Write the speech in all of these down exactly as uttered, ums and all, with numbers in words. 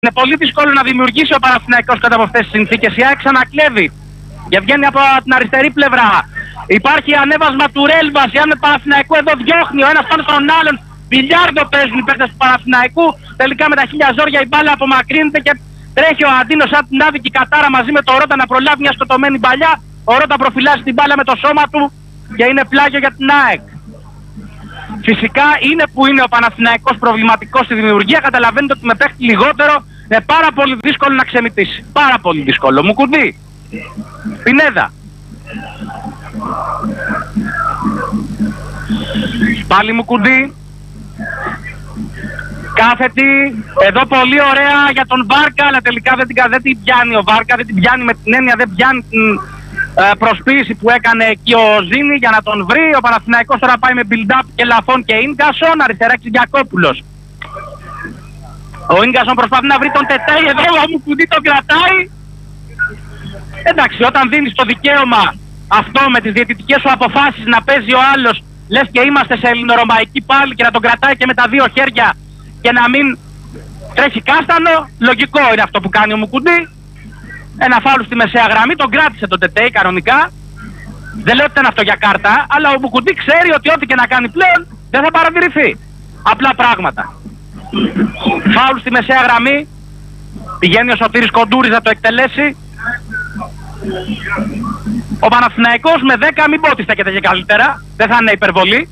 Είναι πολύ δύσκολο να δημιουργήσει ο Παναθηναϊκός κατά από αυτές τις συνθήκες. Η ΑΕΚ ξανακλέβει και βγαίνει από την αριστερή πλευρά. Υπάρχει ανέβασμα του Ρέλβας. Η ΑΕΚ Παναθηναϊκού εδώ διώχνει ο ένας πάνω στον άλλον. Μπιλιάρδο παίζουν οι παίκτες του Παναθηναϊκού. Τελικά με τα χίλια ζόρια η μπάλα απομακρύνεται και τρέχει ο Αντίνος σαν την άδικη κατάρα μαζί με το Ρότα να προλάβει μια σκοτωμένη παλιά. Ο Ρότα προφυλάσσει την μπάλα με το σώμα του και είναι πλάγιο για την ΑΕΚ. Φυσικά είναι που είναι ο Παναθηναϊκός προβληματικός στη δημιουργία. Καταλαβαίνετε ότι με παίχτη λιγότερο είναι πάρα πολύ δύσκολο να ξεμητήσει. Πάρα πολύ δύσκολο. Μουκουντή. Πινέδα. Πάλι Μουκουντή. Κάθετη. Εδώ πολύ ωραία για τον Βάρκα, αλλά τελικά δεν την, δεν την πιάνει ο Βάρκα. Δεν την πιάνει με την έννοια, δεν πιάνει την ε, προσποίηση που έκανε εκεί ο Ζήνη για να τον βρει. Ο Παναθηναϊκός τώρα πάει με build-up και Λαφών και Ίνγκασον. Αριστερά Ξηγιακόπουλος. Ο Ίνγκασον προσπαθεί να βρει τον Τετέι. Εδώ ο Μουκουντή τον κρατάει. Εντάξει, όταν δίνεις το δικαίωμα αυτό με τις διαιτητικές σου αποφάσεις να παίζει ο άλλος, λες και είμαστε σε ελληνορωμαϊκή πάλι, και να τον κρατάει και με τα δύο χέρια και να μην τρέχει κάστανο, λογικό είναι αυτό που κάνει ο Μουκουντή. Ένα φάουλ στη μεσαία γραμμή, τον κράτησε τον Τετέι κανονικά. Δεν λέω ότι ήταν αυτό για κάρτα, αλλά ο Μουκουντή ξέρει ότι ό,τι και να κάνει πλέον δεν θα παρατηρηθεί. Απλά πράγματα. Φάουλ στη μεσαία γραμμή, πηγαίνει ο Σωτήρης Κοντούρης να το εκτελέσει. Ο Παναθηναϊκός με δέκα, μην πω ότι στέκεται και καλύτερα, δεν θα είναι υπερβολή.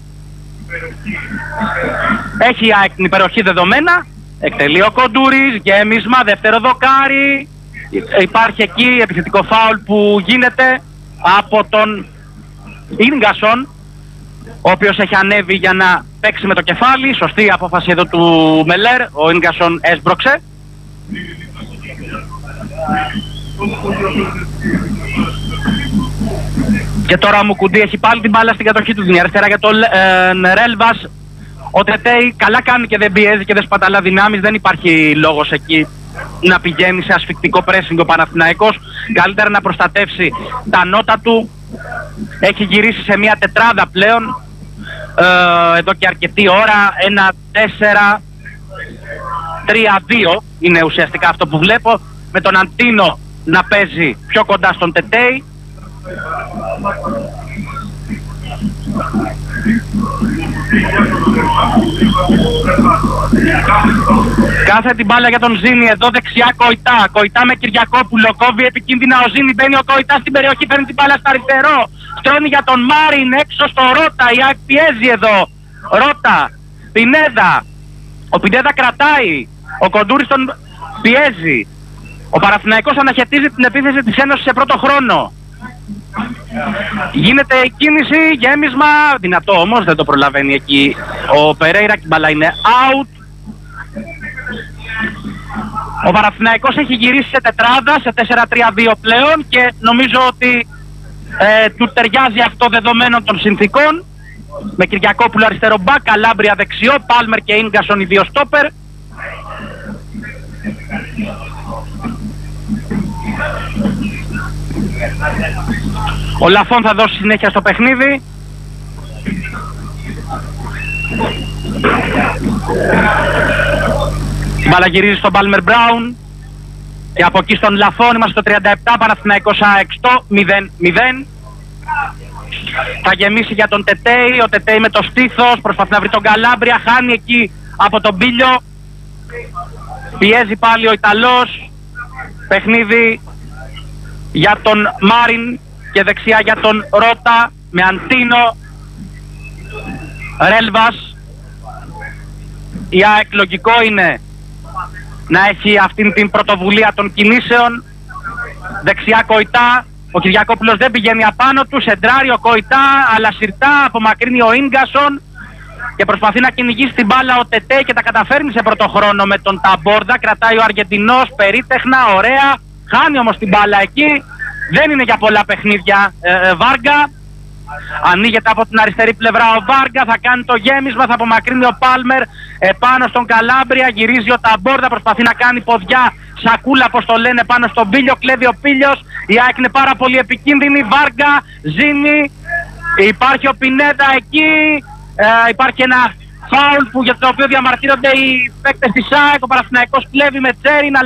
Έχει την υπεροχή δεδομένα. Εκτελεί ο Κοντούρης, γέμισμα, δεύτερο δοκάρι. Υπάρχει εκεί επιθετικό φάουλ που γίνεται από τον Ίνγκασον, ο οποίος έχει ανέβει για να παίξει με το κεφάλι. Σωστή απόφαση εδώ του Μελέρ. Ο Ίνγκασον έσπρωξε. Και τώρα ο Μουκουντή έχει πάλι την μπάλα στην κατοχή του. Δίνει αριστερά για τον ε, Ρέλβας. Ο Τετέι καλά κάνει και δεν πιέζει και δεν σπαταλά δυνάμεις. Δεν υπάρχει λόγος εκεί να πηγαίνει σε ασφυκτικό πρέσινγκ ο Παναθηναϊκός. Καλύτερα να προστατεύσει τα νότα του. Έχει γυρίσει σε μια τετράδα πλέον ε, εδώ και αρκετή ώρα. Ένα τέσσερα τρία δύο είναι ουσιαστικά αυτό που βλέπω, με τον Αντίνο να παίζει πιο κοντά στον Τετέι. Κάθε την μπάλα για τον Ζήνη, εδώ δεξιά Κοϊτά. Κοϊτά με Κυριακόπουλο, κόβει επικίνδυνα ο Ζήνη, μπαίνει ο Κοϊτά στην περιοχή, παίρνει την μπάλα στα αριστερό. Στρώνει για τον Μάριν έξω στο Ρότα, η ΑΕΚ πιέζει εδώ. Ρότα, Πινέδα. Ο Πινέδα κρατάει, ο Κοντούρης τον πιέζει. Ο Παναθηναϊκός αναχαιτίζει την επίθεση της Ένωσης σε πρώτο χρόνο. Γίνεται η κίνηση, γέμισμα, δυνατό όμως, δεν το προλαβαίνει εκεί ο Περέιρα και η μπάλα είναι out. Ο Παναθηναϊκός έχει γυρίσει σε τετράδα, σε τέσσερα τρία δύο πλέον, και νομίζω ότι ε, του ταιριάζει αυτό δεδομένων των συνθήκων. Με Κυριακόπουλο αριστερό μπακ, Καλάμπρια δεξιό, Πάλμερ και Ίνγκασον οι δύο στόπερ. Ο Λαφών θα δώσει συνέχεια στο παιχνίδι. Μπάλα γυρίζει στον Πάλμερ Μπράουν και από εκεί στον Λαφών. Είμαστε στο τριάντα επτά, Παναθηναϊκός ΑΕΚ στο μηδέν μηδέν. Θα γεμίσει για τον Τετέι. Ο Τετέι με το στήθος προσπαθεί να βρει τον Καλάμπρια, χάνει εκεί από τον Μπίλιο. Πιέζει πάλι ο Ιταλός. Παιχνίδι για τον Μάριν και δεξιά για τον Ρότα με Αντίνο, Ρέλβας. Η ΑΕΚ λογικό είναι να έχει αυτήν την πρωτοβουλία των κινήσεων. Δεξιά Κοϊτά, ο Κυριακόπουλος δεν πηγαίνει απάνω του, σεντράρει ο Κοϊτά, αλλά συρτά απομακρύνει ο Ίνγκασον και προσπαθεί να κυνηγήσει την μπάλα ο Τετέι και τα καταφέρνει σε πρώτο χρόνο με τον Ταμπόρδα. Κρατάει ο Αργεντινός περίτεχνα, ωραία. Χάνει όμως την μπάλα εκεί. Δεν είναι για πολλά παιχνίδια ε, ε, Βάργα. Ανοίγεται από την αριστερή πλευρά ο Βάργα. Θα κάνει το γέμισμα. Θα απομακρύνει ο Πάλμερ επάνω στον Καλάμπρια. Γυρίζει ο Ταμπόρδα. Προσπαθεί να κάνει ποδιά. Σακούλα, όπως το λένε, πάνω στον Πίλιο. Κλέβει ο Πίλιος. Η ΑΕΚ είναι πάρα πολύ επικίνδυνη. Βάργα, Ζήνη. Υπάρχει ο Πινέδα εκεί. Ε, υπάρχει ένα φάουλ που, για το οποίο διαμαρτύρονται οι παίκτες της ΑΕΚ. Ο Παναθηναϊκός κλέβει με Τσέριν.